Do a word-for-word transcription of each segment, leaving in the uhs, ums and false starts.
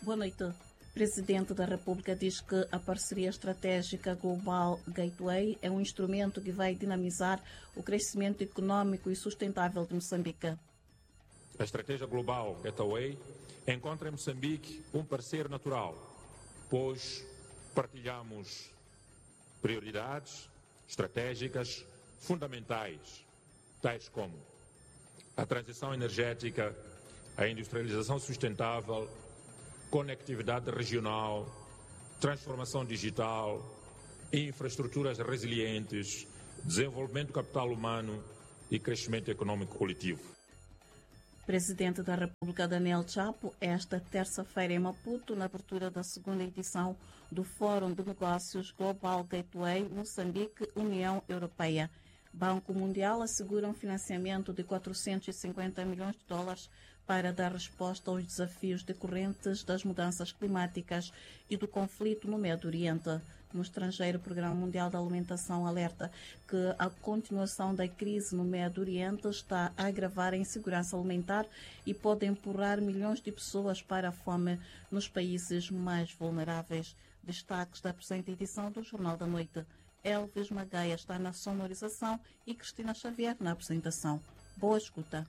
Boa noite. O Presidente da República diz que a parceria estratégica Global Gateway é um instrumento que vai dinamizar o crescimento econômico e sustentável de Moçambique. A estratégia Global Gateway encontra em Moçambique um parceiro natural, pois partilhamos prioridades estratégicas fundamentais, tais como a transição energética, a industrialização sustentável, conectividade regional, transformação digital, infraestruturas resilientes, desenvolvimento do capital humano e crescimento econômico coletivo. Presidente da República Daniel Chapo, esta terça-feira em Maputo, na abertura da segunda edição do Fórum de Negócios Global Gateway Moçambique-União Europeia. Banco Mundial assegura um financiamento de quatrocentos e cinquenta milhões de dólares para dar resposta aos desafios decorrentes das mudanças climáticas e do conflito no Médio Oriente. No estrangeiro, o Programa Mundial da Alimentação alerta que a continuação da crise no Médio Oriente está a agravar a insegurança alimentar e pode empurrar milhões de pessoas para a fome nos países mais vulneráveis. Destaques da presente edição do Jornal da Noite. Elvis Magaia está na sonorização e Cristina Xavier na apresentação. Boa escuta.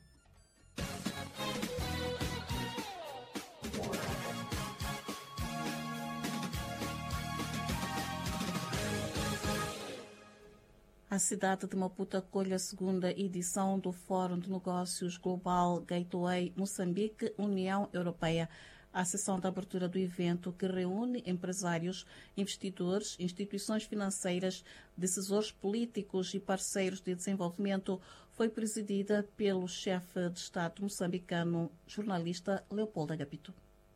A cidade de Maputo acolhe a segunda edição do Fórum de Negócios Global Gateway Moçambique-União Europeia. A sessão de abertura do evento, que reúne empresários, investidores, instituições financeiras, decisores políticos e parceiros de desenvolvimento, foi presidida pelo chefe de Estado moçambicano, jornalista Leopoldo Agapito.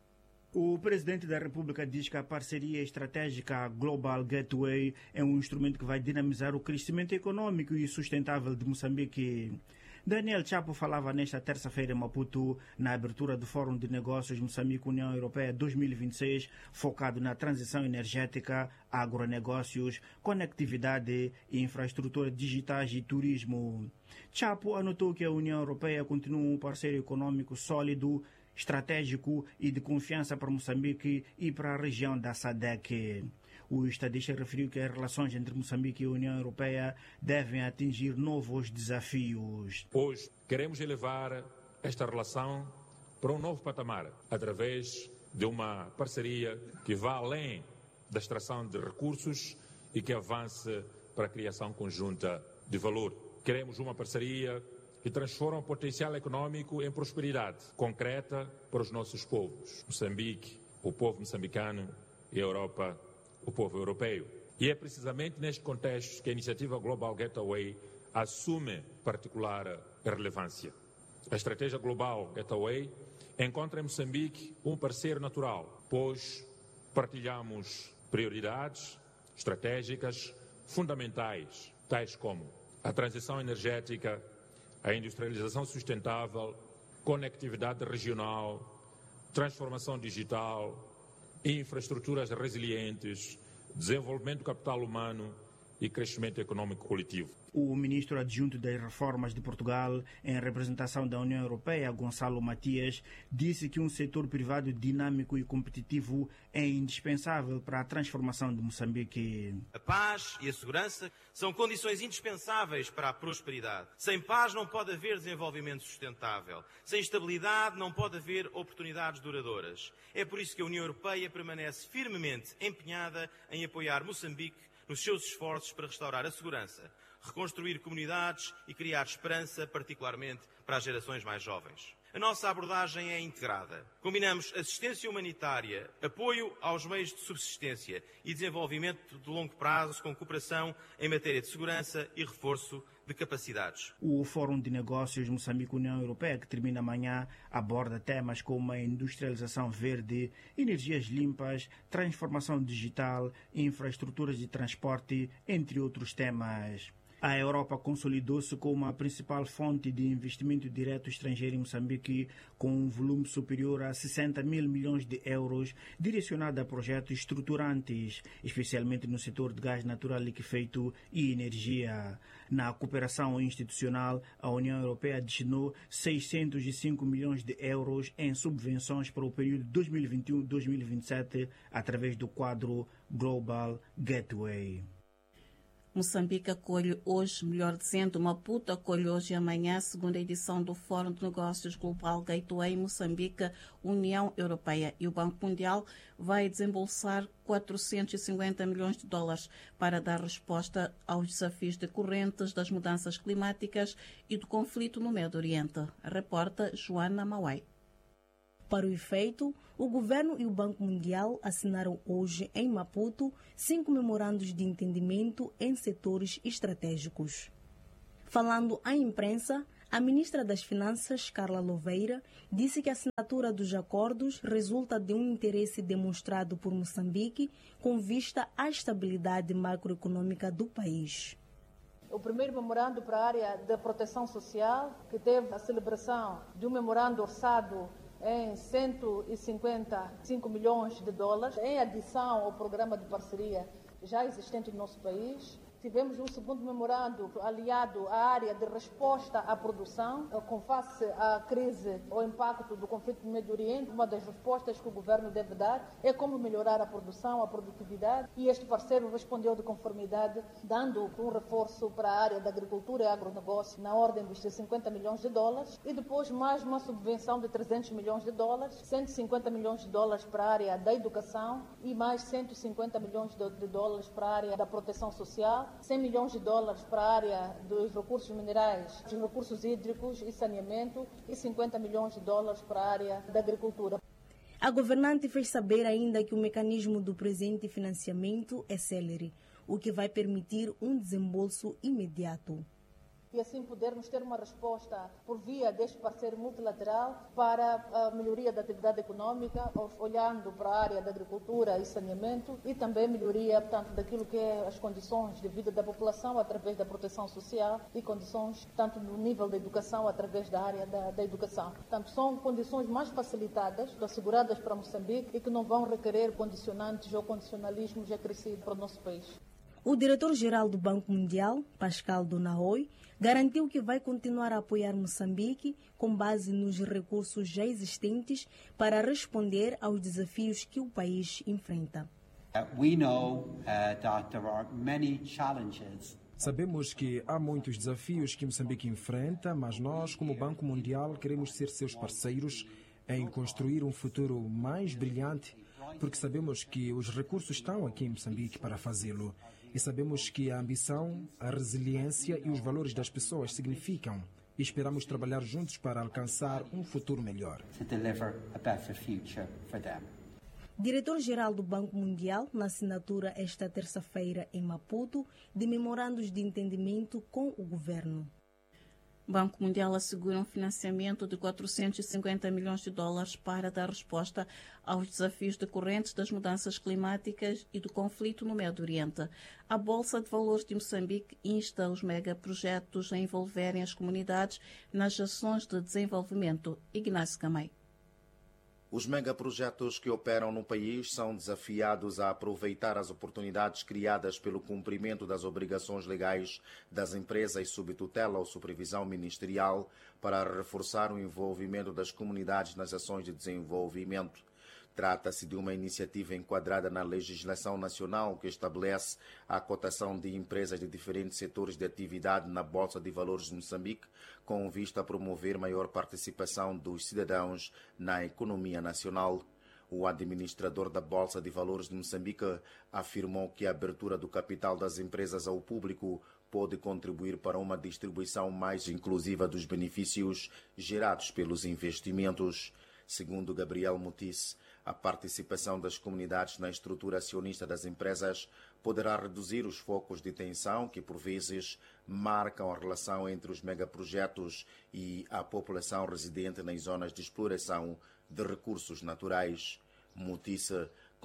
O Presidente da República diz que a parceria estratégica Global Gateway é um instrumento que vai dinamizar o crescimento econômico e sustentável de Moçambique. Daniel Chapo falava nesta terça-feira em Maputo, na abertura do Fórum de Negócios Moçambique-União Europeia dois mil e vinte e seis, focado na transição energética, agronegócios, conectividade, infraestrutura digitais e turismo. Chapo anotou que a União Europeia continua um parceiro econômico sólido, estratégico e de confiança para Moçambique e para a região da SADC. O estadista referiu que as relações entre Moçambique e a União Europeia devem atingir novos desafios. Hoje queremos elevar esta relação para um novo patamar, através de uma parceria que vá além da extração de recursos e que avance para a criação conjunta de valor. Queremos uma parceria que transforma o potencial econômico em prosperidade concreta para os nossos povos. Moçambique, o povo moçambicano, e a Europa, o povo europeu. E é precisamente neste contexto que a iniciativa Global Gateway assume particular relevância. A estratégia Global Gateway encontra em Moçambique um parceiro natural, pois partilhamos prioridades estratégicas fundamentais, tais como a transição energética, a industrialização sustentável, conectividade regional, transformação digital, infraestruturas resilientes, desenvolvimento do capital humano e crescimento econômico coletivo. O ministro adjunto das Reformas de Portugal, em representação da União Europeia, Gonçalo Matias, disse que um setor privado dinâmico e competitivo é indispensável para a transformação de Moçambique. A paz e a segurança são condições indispensáveis para a prosperidade. Sem paz não pode haver desenvolvimento sustentável. Sem estabilidade não pode haver oportunidades duradouras. É por isso que a União Europeia permanece firmemente empenhada em apoiar Moçambique nos seus esforços para restaurar a segurança, reconstruir comunidades e criar esperança, particularmente para as gerações mais jovens. A nossa abordagem é integrada. Combinamos assistência humanitária, apoio aos meios de subsistência e desenvolvimento de longo prazo com cooperação em matéria de segurança e reforço de capacidades. O Fórum de Negócios Moçambique-União Europeia, que termina amanhã, aborda temas como a industrialização verde, energias limpas, transformação digital, infraestruturas de transporte, entre outros temas. A Europa consolidou-se como a principal fonte de investimento direto estrangeiro em Moçambique, com um volume superior a sessenta mil milhões de euros direcionado a projetos estruturantes, especialmente no setor de gás natural liquefeito e energia. Na cooperação institucional, a União Europeia destinou seiscentos e cinco milhões de euros em subvenções para o período dois mil e vinte e um a dois mil e vinte e sete, através do quadro Global Gateway. Moçambique acolhe hoje, melhor dizendo, Maputo acolhe hoje e amanhã a segunda edição do Fórum de Negócios Global Gateway Moçambique, União Europeia e o Banco Mundial vai desembolsar quatrocentos e cinquenta milhões de dólares para dar resposta aos desafios decorrentes das mudanças climáticas e do conflito no Médio Oriente. Reporta Joana Mauai. Para o efeito, o Governo e o Banco Mundial assinaram hoje, em Maputo, cinco memorandos de entendimento em setores estratégicos. Falando à imprensa, a ministra das Finanças, Carla Louveira, disse que a assinatura dos acordos resulta de um interesse demonstrado por Moçambique com vista à estabilidade macroeconômica do país. O primeiro memorando para a área da proteção social, que teve a celebração de um memorando orçado em cento e cinquenta e cinco milhões de dólares, em adição ao programa de parceria já existente no nosso país. Tivemos um segundo memorando aliado à área de resposta à produção, com face à crise, ao impacto do conflito no Médio Oriente. Uma das respostas que o governo deve dar é como melhorar a produção, a produtividade, e este parceiro respondeu de conformidade, dando um reforço para a área da agricultura e agronegócio na ordem dos cinquenta milhões de dólares, e depois mais uma subvenção de trezentos milhões de dólares, cento e cinquenta milhões de dólares para a área da educação e mais cento e cinquenta milhões de dólares para a área da proteção social, cem milhões de dólares para a área dos recursos minerais, dos recursos hídricos e saneamento e cinquenta milhões de dólares para a área da agricultura. A governante fez saber ainda que o mecanismo do presente financiamento é célere, o que vai permitir um desembolso imediato. E assim podermos ter uma resposta por via deste parceiro multilateral para a melhoria da atividade econômica, olhando para a área da agricultura e saneamento, e também melhoria, portanto, daquilo que é as condições de vida da população através da proteção social e condições, tanto no nível da educação, através da área da, da educação. Portanto, são condições mais facilitadas, asseguradas para Moçambique e que não vão requerer condicionantes ou condicionalismos acrescidos para o nosso país. O diretor-geral do Banco Mundial, Pascal Donahoy, garantiu que vai continuar a apoiar Moçambique com base nos recursos já existentes para responder aos desafios que o país enfrenta. We know uh, that there are many challenges. Sabemos que há muitos desafios que Moçambique enfrenta, mas nós, como Banco Mundial, queremos ser seus parceiros em construir um futuro mais brilhante, porque sabemos que os recursos estão aqui em Moçambique para fazê-lo. E sabemos que a ambição, a resiliência e os valores das pessoas significam. E esperamos trabalhar juntos para alcançar um futuro melhor. To deliver a better future for them. Diretor-geral do Banco Mundial, na assinatura esta terça-feira em Maputo, de memorandos de entendimento com o governo. O Banco Mundial assegura um financiamento de quatrocentos e cinquenta milhões de dólares para dar resposta aos desafios decorrentes das mudanças climáticas e do conflito no Médio Oriente. A Bolsa de Valores de Moçambique insta os megaprojetos a envolverem as comunidades nas ações de desenvolvimento. Ignácio Camay. Os megaprojetos que operam no país são desafiados a aproveitar as oportunidades criadas pelo cumprimento das obrigações legais das empresas sob tutela ou supervisão ministerial para reforçar o envolvimento das comunidades nas ações de desenvolvimento. Trata-se de uma iniciativa enquadrada na legislação nacional que estabelece a cotação de empresas de diferentes setores de atividade na Bolsa de Valores de Moçambique, com vista a promover maior participação dos cidadãos na economia nacional. O administrador da Bolsa de Valores de Moçambique afirmou que a abertura do capital das empresas ao público pode contribuir para uma distribuição mais inclusiva dos benefícios gerados pelos investimentos. Segundo Gabriel Mutice, a participação das comunidades na estrutura acionista das empresas poderá reduzir os focos de tensão que, por vezes, marcam a relação entre os megaprojetos e a população residente nas zonas de exploração de recursos naturais. Mutice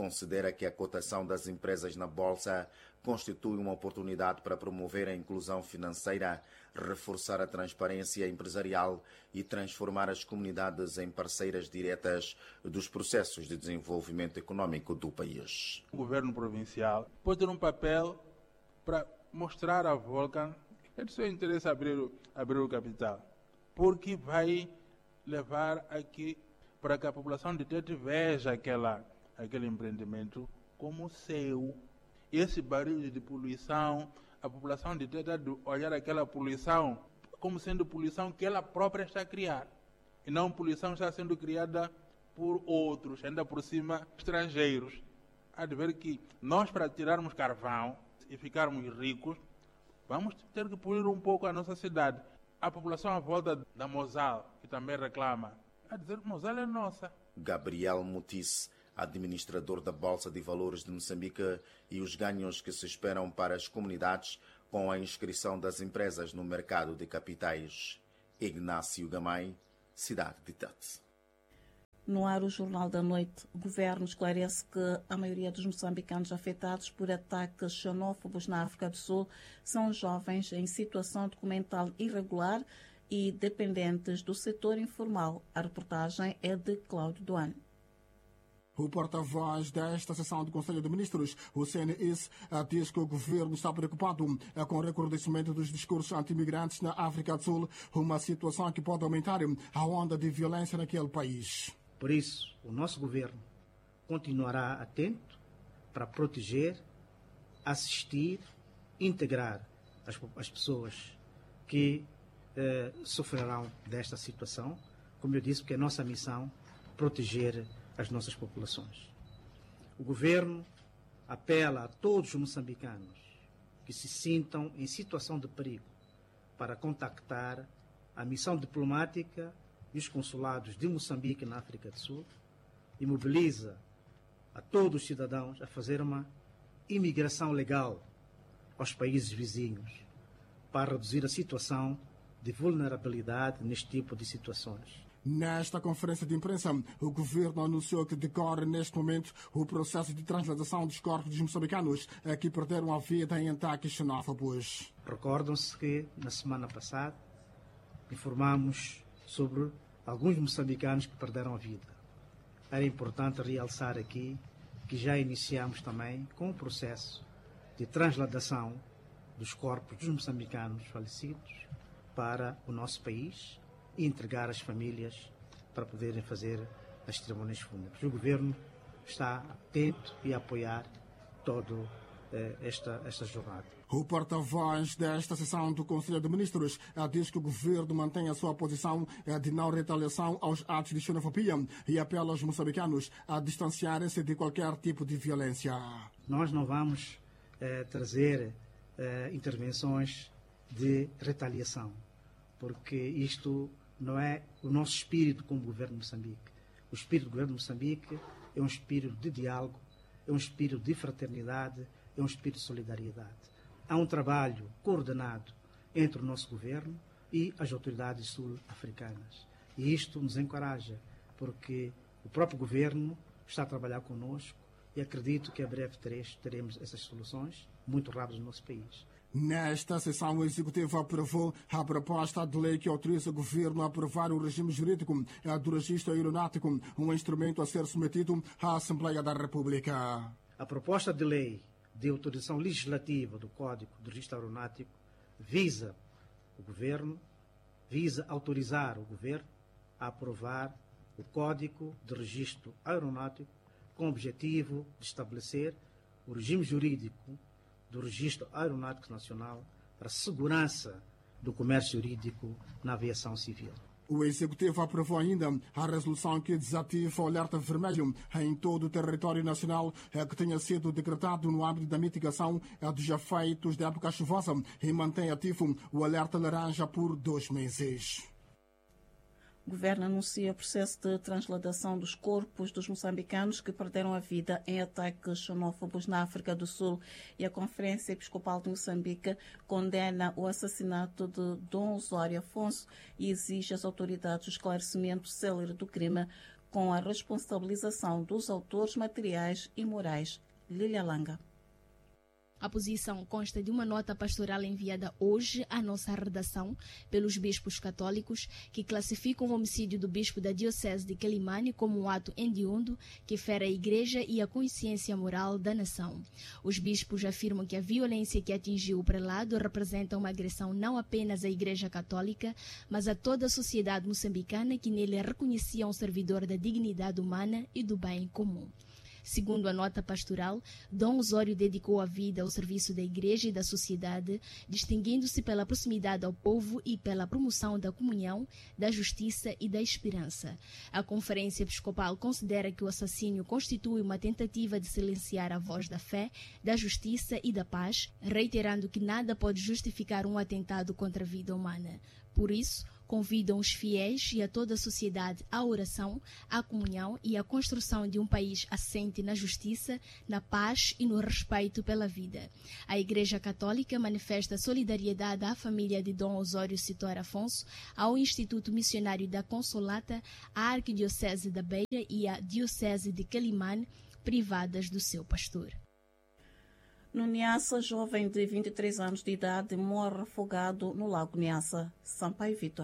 considera que a cotação das empresas na Bolsa constitui uma oportunidade para promover a inclusão financeira, reforçar a transparência empresarial e transformar as comunidades em parceiras diretas dos processos de desenvolvimento econômico do país. O governo provincial pode ter um papel para mostrar à Volcan que é do seu interesse abrir, abrir o capital, porque vai levar aqui para que a população de Tete veja aquela, aquele empreendimento como seu. Esse barulho de poluição, a população de Tete de olhar aquela poluição como sendo poluição que ela própria está a criar, e não poluição está sendo criada por outros, ainda por cima estrangeiros. Há de ver que nós, para tirarmos carvão e ficarmos ricos, vamos ter que poluir um pouco a nossa cidade. A população à volta da Mosal, que também reclama, a dizer que Mosal é nossa. Gabriel Mutis, administrador da Bolsa de Valores de Moçambique, e os ganhos que se esperam para as comunidades com a inscrição das empresas no mercado de capitais. Ignácio Gamay, cidade de Tete. No ar, o Jornal da Noite, o governo esclarece que a maioria dos moçambicanos afetados por ataques xenófobos na África do Sul são jovens em situação documental irregular e dependentes do setor informal. A reportagem é de Cláudio Duane. O porta-voz desta sessão do Conselho de Ministros, o C N I S, diz que o governo está preocupado com o recrudescimento dos discursos anti-imigrantes na África do Sul, uma situação que pode aumentar a onda de violência naquele país. Por isso, o nosso governo continuará atento para proteger, assistir, integrar as, as pessoas que eh, sofrerão desta situação. Como eu disse, porque é nossa missão proteger as nossas populações. O governo apela a todos os moçambicanos que se sintam em situação de perigo para contactar a missão diplomática e os consulados de Moçambique na África do Sul e mobiliza a todos os cidadãos a fazer uma imigração legal aos países vizinhos para reduzir a situação de vulnerabilidade neste tipo de situações. Nesta conferência de imprensa, o governo anunciou que decorre neste momento o processo de transladação dos corpos dos moçambicanos que perderam a vida em ataques xenófobos. Recordam-se que na semana passada informamos sobre alguns moçambicanos que perderam a vida. Era importante realçar aqui que já iniciamos também com o processo de transladação dos corpos dos moçambicanos falecidos para o nosso país e entregar às famílias para poderem fazer as cerimônias fúnebres. O governo está atento e a apoiar toda eh, esta, esta jornada. O porta-voz desta sessão do Conselho de Ministros diz que o governo mantém a sua posição de não retaliação aos atos de xenofobia e apela aos moçambicanos a distanciarem-se de qualquer tipo de violência. Nós não vamos eh, trazer eh, intervenções de retaliação, porque isto não é o nosso espírito como governo de Moçambique. O espírito do governo de Moçambique é um espírito de diálogo, é um espírito de fraternidade, é um espírito de solidariedade. Há um trabalho coordenado entre o nosso governo e as autoridades sul-africanas. E isto nos encoraja, porque o próprio governo está a trabalhar conosco e acredito que a breve teremos essas soluções muito rápidas no nosso país. Nesta sessão, o Executivo aprovou a proposta de lei que autoriza o Governo a aprovar o regime jurídico do registro aeronáutico, um instrumento a ser submetido à Assembleia da República. A proposta de lei de autorização legislativa do Código do Registro Aeronáutico visa o Governo, visa autorizar o Governo a aprovar o Código de Registro Aeronáutico com o objetivo de estabelecer o regime jurídico do Registro Aeronáutico Nacional para a segurança do comércio jurídico na aviação civil. O Executivo aprovou ainda a resolução que desativa o alerta vermelho em todo o território nacional que tenha sido decretado no âmbito da mitigação dos efeitos da época chuvosa e mantém ativo o alerta laranja por dois meses. O governo anuncia o processo de transladação dos corpos dos moçambicanos que perderam a vida em ataques xenófobos na África do Sul, e a Conferência Episcopal de Moçambique condena o assassinato de Dom Osório Afonso e exige às autoridades o esclarecimento célere do crime com a responsabilização dos autores materiais e morais. Lília Langa. A posição consta de uma nota pastoral enviada hoje à nossa redação pelos bispos católicos, que classificam o homicídio do bispo da Diocese de Quelimane como um ato hediondo que fere a Igreja e a consciência moral da nação. Os bispos afirmam que a violência que atingiu o prelado representa uma agressão não apenas à Igreja Católica, mas a toda a sociedade moçambicana, que nele reconhecia um servidor da dignidade humana e do bem comum. Segundo a nota pastoral, Dom Osório dedicou a vida ao serviço da Igreja e da sociedade, distinguindo-se pela proximidade ao povo e pela promoção da comunhão, da justiça e da esperança. A Conferência Episcopal considera que o assassínio constitui uma tentativa de silenciar a voz da fé, da justiça e da paz, reiterando que nada pode justificar um atentado contra a vida humana. Por isso, convidam os fiéis e a toda a sociedade à oração, à comunhão e à construção de um país assente na justiça, na paz e no respeito pela vida. A Igreja Católica manifesta solidariedade à família de Dom Osório Citor Afonso, ao Instituto Missionário da Consolata, à Arquidiocese da Beira e à Diocese de Quelimane, privadas do seu pastor. No Niassa, jovem de vinte e três anos de idade morre afogado no Lago Niassa. Sampaio Vitor.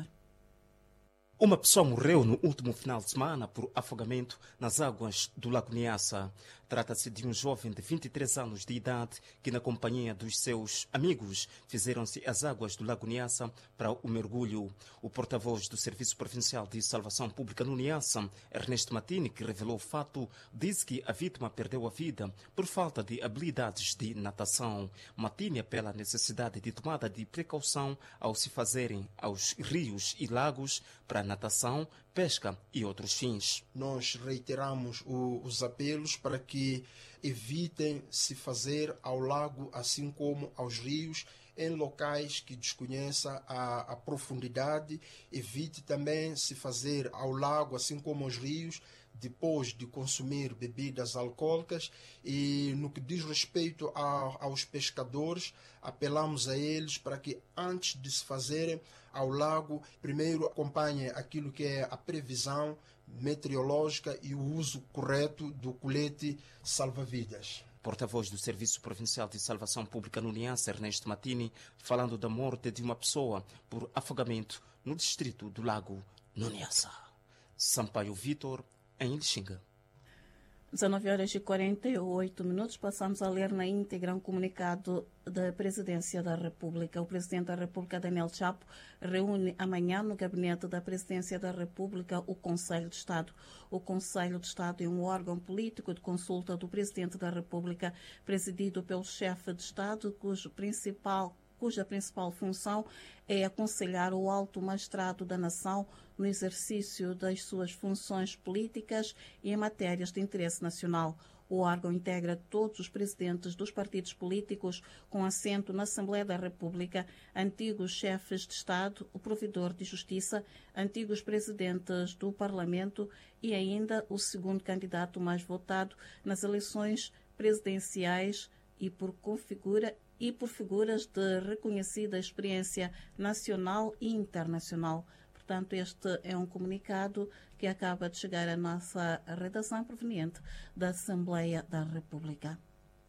Uma pessoa morreu no último final de semana por afogamento nas águas do Lago Niassa. Trata-se de um jovem de vinte e três anos de idade que, na companhia dos seus amigos, fizeram-se às águas do Lago Niassa para o mergulho. O porta-voz do Serviço Provincial de Salvação Pública no Niassa, Ernesto Matini, que revelou o fato, disse que a vítima perdeu a vida por falta de habilidades de natação. Matini apela à necessidade de tomada de precaução ao se fazerem aos rios e lagos para natação, pesca e outros fins. Nós reiteramos o, os apelos para que evitem se fazer ao lago, assim como aos rios, em locais que desconheça a, a profundidade. Evite também se fazer ao lago, assim como aos rios, depois de consumir bebidas alcoólicas. E no que diz respeito a, aos pescadores, apelamos a eles para que, antes de se fazerem ao lago, primeiro acompanhem aquilo que é a previsão meteorológica e o uso correto do colete salva-vidas. Porta-voz do Serviço Provincial de Salvação Pública no Niassa, Ernesto Matini, falando da morte de uma pessoa por afogamento no distrito do Lago no Niassa. Sampaio Vitor, em Lixinga. dezenove horas e quarenta e oito minutos, passamos a ler na íntegra um comunicado da Presidência da República. O Presidente da República, Daniel Chapo, reúne amanhã no gabinete da Presidência da República o Conselho de Estado. O Conselho de Estado é um órgão político de consulta do Presidente da República, presidido pelo chefe de Estado, cujo principal cuja principal função é aconselhar o alto magistrado da nação no exercício das suas funções políticas e em matérias de interesse nacional. O órgão integra todos os presidentes dos partidos políticos com assento na Assembleia da República, antigos chefes de Estado, o provedor de justiça, antigos presidentes do Parlamento e ainda o segundo candidato mais votado nas eleições presidenciais e por configura e por figuras de reconhecida experiência nacional e internacional. Portanto, este é um comunicado que acaba de chegar à nossa redação proveniente da Assembleia da República.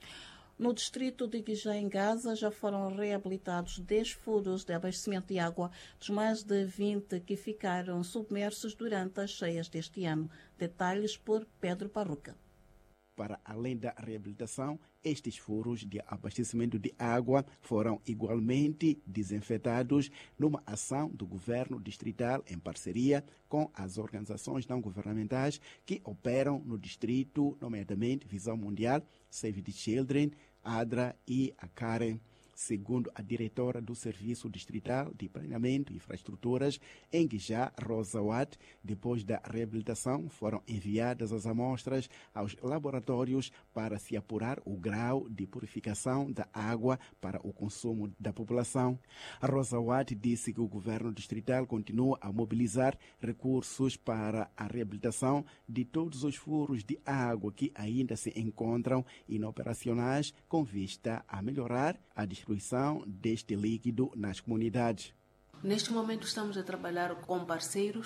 No distrito de Guijé, em Gaza, já foram reabilitados dez furos de abastecimento de água dos mais de vinte que ficaram submersos durante as cheias deste ano. Detalhes por Pedro Parruca. Para além da reabilitação, estes furos de abastecimento de água foram igualmente desinfetados numa ação do governo distrital em parceria com as organizações não governamentais que operam no distrito, nomeadamente Visão Mundial, Save the Children, ADRA e a Karen. Segundo a diretora do Serviço Distrital de Planeamento e Infraestruturas em Guijá, Rosa Watt, depois da reabilitação foram enviadas as amostras aos laboratórios para se apurar o grau de purificação da água para o consumo da população. A Rosa Watt disse que o governo distrital continua a mobilizar recursos para a reabilitação de todos os furos de água que ainda se encontram inoperacionais, com vista a melhorar a distribuição deste líquido nas comunidades. Neste momento estamos a trabalhar com parceiros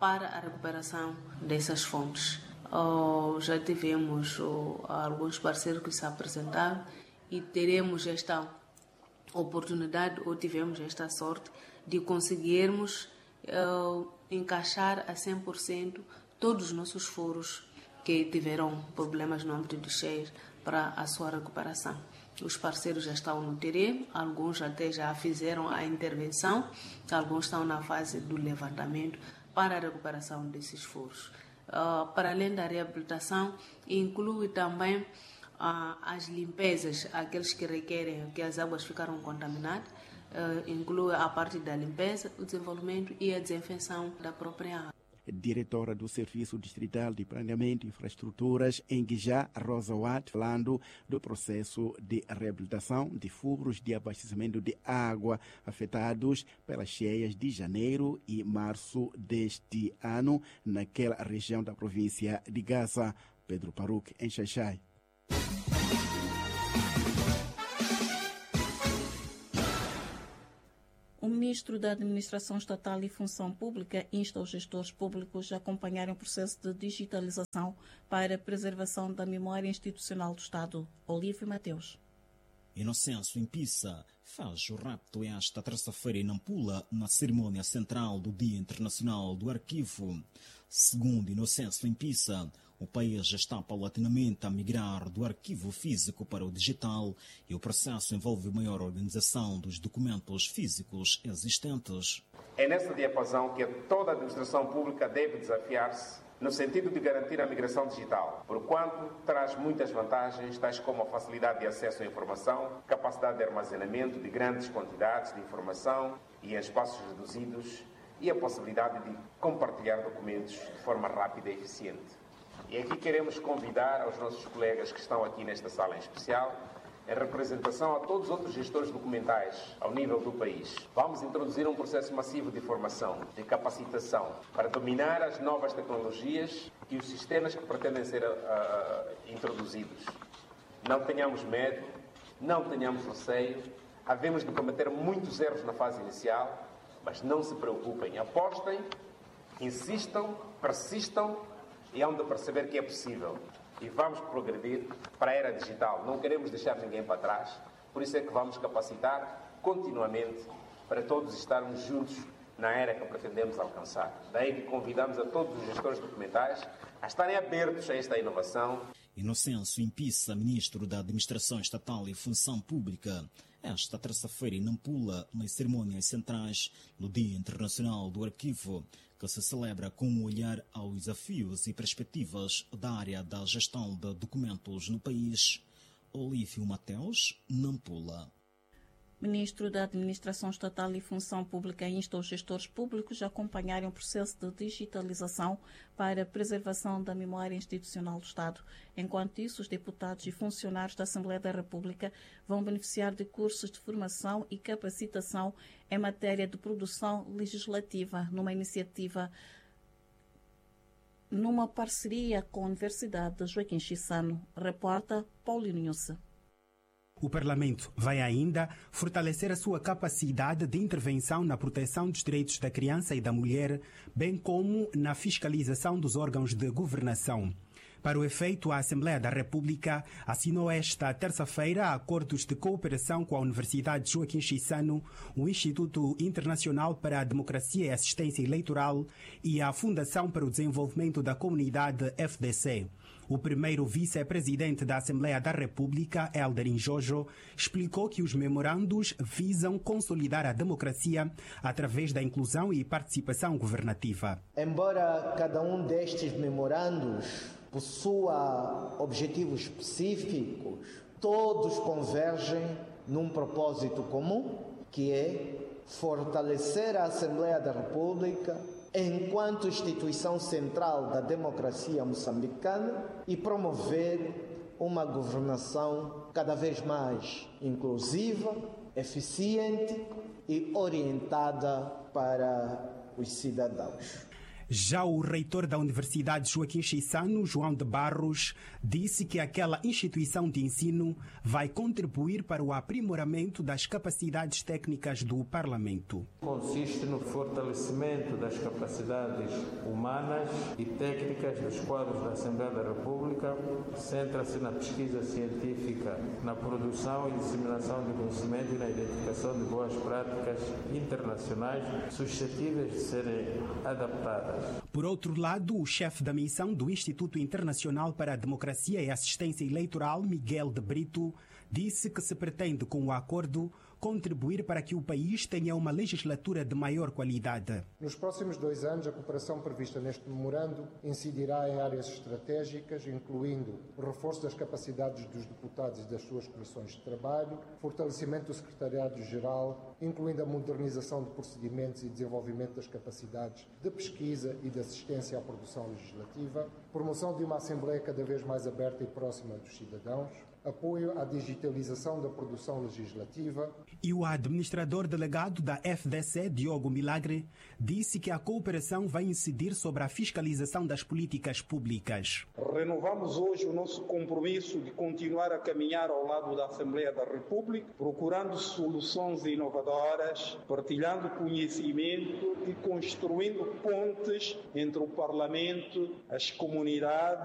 para a recuperação dessas fontes. Oh, já tivemos oh, alguns parceiros que se apresentaram e teremos esta oportunidade ou tivemos esta sorte de conseguirmos oh, encaixar a cem por cento todos os nossos foros que tiveram problemas no âmbito de cheias para a sua recuperação. Os parceiros já estão no terreno, alguns até já fizeram a intervenção, alguns estão na fase do levantamento para a recuperação desses foros. Uh, para além da reabilitação, inclui também uh, as limpezas, aqueles que requerem que as águas ficaram contaminadas, uh, inclui a parte da limpeza, o desenvolvimento e a desinfecção da própria água. Diretora do Serviço Distrital de Planeamento e Infraestruturas em Guijá, Rosa Watt, falando do processo de reabilitação de furos de abastecimento de água afetados pelas cheias de janeiro e março deste ano naquela região da província de Gaza. Pedro Paruque, em Xaixai. O ministro da Administração Estatal e Função Pública insta os gestores públicos a acompanharem o processo de digitalização para a preservação da memória institucional do Estado. Olívio Mateus. Inocêncio Impissa faz o rapto esta terça-feira em Nampula, na cerimônia central do Dia Internacional do Arquivo. Segundo Inocêncio Impissa, o país já está paulatinamente a migrar do arquivo físico para o digital e o processo envolve maior organização dos documentos físicos existentes. É nessa diapasão que toda a administração pública deve desafiar-se no sentido de garantir a migração digital, porquanto traz muitas vantagens, tais como a facilidade de acesso à informação, capacidade de armazenamento de grandes quantidades de informação e em espaços reduzidos e a possibilidade de compartilhar documentos de forma rápida e eficiente. E aqui queremos convidar aos nossos colegas que estão aqui nesta sala em especial, em representação a todos os outros gestores documentais ao nível do país. Vamos introduzir um processo massivo de formação, de capacitação, para dominar as novas tecnologias e os sistemas que pretendem ser uh, introduzidos. Não tenhamos medo, não tenhamos receio, havemos de cometer muitos erros na fase inicial, mas não se preocupem, apostem, insistam, persistam e hão de perceber que é possível. E vamos progredir para a era digital. Não queremos deixar ninguém para trás, por isso é que vamos capacitar continuamente para todos estarmos juntos na era que pretendemos alcançar. Daí que convidamos a todos os gestores documentais a estarem abertos a esta inovação. Inocêncio Impissa, ministro da Administração Estatal e Função Pública, esta terça-feira em Nampula, nas cerimônias centrais do Dia Internacional do Arquivo, que se celebra com um olhar aos desafios e perspectivas da área da gestão de documentos no país. Olívio Mateus, Nampula. Ministro da Administração Estatal e Função Pública insta os gestores públicos a acompanharem o processo de digitalização para a preservação da memória institucional do Estado. Enquanto isso, os deputados e funcionários da Assembleia da República vão beneficiar de cursos de formação e capacitação em matéria de produção legislativa, numa iniciativa, numa parceria com a Universidade de Joaquim Chissano. Reporta Paulinho Nhusse. O Parlamento vai ainda fortalecer a sua capacidade de intervenção na proteção dos direitos da criança e da mulher, bem como na fiscalização dos órgãos de governação. Para o efeito, a Assembleia da República assinou esta terça-feira acordos de cooperação com a Universidade de Joaquim Chissano, o Instituto Internacional para a Democracia e Assistência Eleitoral e a Fundação para o Desenvolvimento da Comunidade F D C. O primeiro vice-presidente da Assembleia da República, Elderin Jojo, explicou que os memorandos visam consolidar a democracia através da inclusão e participação governativa. Embora cada um destes memorandos possua objetivos específicos, todos convergem num propósito comum, que é fortalecer a Assembleia da República enquanto instituição central da democracia moçambicana e promover uma governação cada vez mais inclusiva, eficiente e orientada para os cidadãos. Já o reitor da Universidade Joaquim Chissano, João de Barros, disse que aquela instituição de ensino vai contribuir para o aprimoramento das capacidades técnicas do Parlamento. Consiste no fortalecimento das capacidades humanas e técnicas dos quadros da Assembleia da República, centra-se na pesquisa científica, na produção e disseminação de conhecimento e na identificação de boas práticas internacionais suscetíveis de serem adaptadas. Por outro lado, o chefe da missão do Instituto Internacional para a Democracia e Assistência Eleitoral, Miguel de Brito, disse que se pretende, com o acordo, contribuir para que o país tenha uma legislatura de maior qualidade. Nos próximos dois anos, a cooperação prevista neste memorando incidirá em áreas estratégicas, incluindo o reforço das capacidades dos deputados e das suas comissões de trabalho, fortalecimento do secretariado-geral, incluindo a modernização de procedimentos e desenvolvimento das capacidades de pesquisa e de assistência à produção legislativa, promoção de uma Assembleia cada vez mais aberta e próxima dos cidadãos, apoio à digitalização da produção legislativa. E o administrador delegado da F D C, Diogo Milagre, disse que a cooperação vai incidir sobre a fiscalização das políticas públicas. Renovamos hoje o nosso compromisso de continuar a caminhar ao lado da Assembleia da República, procurando soluções inovadoras, partilhando conhecimento e construindo pontes entre o Parlamento, as comunidades